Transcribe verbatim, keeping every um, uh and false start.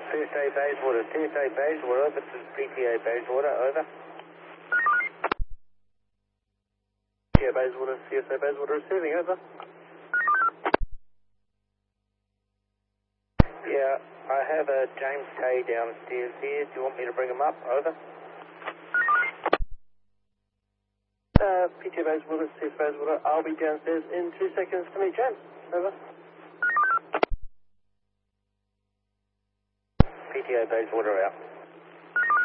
C S A Bayswater, C S A Bayswater, this is P T A Bayswater, over. P T A Bayswater, C S A Bayswater receiving, over. Yeah, I have a James K downstairs here. Do you want me to bring him up? Over. Uh, P T A Bayswater, C S A Bayswater, I'll be downstairs in two seconds to meet James. Over. P T A Bayswater out.